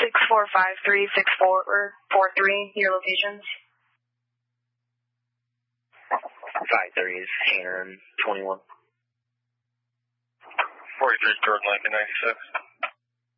64536443, your locations. 53 is Hannah 21. 43 George Lincoln 96.